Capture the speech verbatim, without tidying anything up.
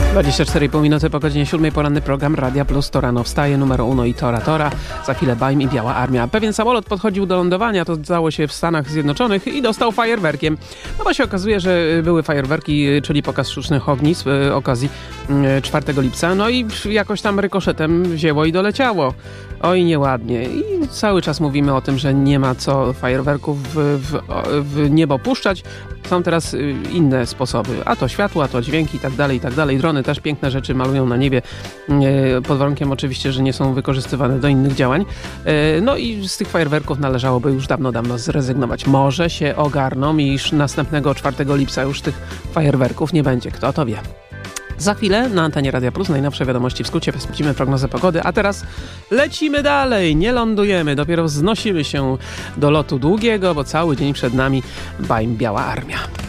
dwadzieścia cztery i pół minuty po godzinie siódmej, poranny program Radia Plus. To rano wstaje, numer uno i Tora Tora. Za chwilę Bajm i Biała Armia. Pewien samolot podchodził do lądowania, to stało się w Stanach Zjednoczonych i dostał fajerwerkiem. No bo się okazuje, że były fajerwerki, czyli pokaz sztucznych ognisk z okazji czwartego lipca. No i jakoś tam rykoszetem wzięło i doleciało. Oj, nieładnie. I cały czas mówimy o tym, że nie ma co fajerwerków w, w, w niebo puszczać. Są teraz inne sposoby. A to światło, a to dźwięki i tak dalej, i tak dalej. Drony też piękne rzeczy malują na niebie. Pod warunkiem oczywiście, że nie są wykorzystywane do innych działań. No i z tych fajerwerków należałoby już dawno, dawno zrezygnować. Może się ogarną i już następnego czwartego lipca już tych fajerwerków nie będzie. Kto to wie? Za chwilę na antenie Radia Plus najnowsze wiadomości w skrócie, sprawdzimy prognozę pogody, a teraz lecimy dalej, nie lądujemy, dopiero wznosimy się do lotu długiego, bo cały dzień przed nami Bajm Biała Armia.